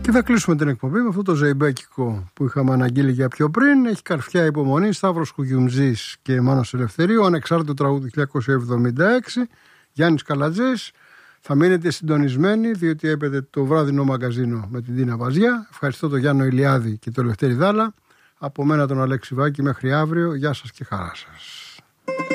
Και θα κλείσουμε την εκπομπή με αυτό το ζεϊμπέκικο που είχαμε αναγγείλει για πιο πριν. Έχει καρφιά υπομονή, Σταύρος Κουγιουμτζής και Μάνος Ελευθερίου, ανεξάρτητο τραγούδι 1976, Γιάννης Καλατζής. Θα μείνετε συντονισμένοι, διότι έπεται το βράδυνο μαγκαζίνο με την Τίνα Βαζιά. Ευχαριστώ τον Γιάννο Ηλιάδη και τον Λευτέρη Δάλα. Από μένα τον Αλέξη Βάκη, μέχρι αύριο. Γεια σας και χαρά σας.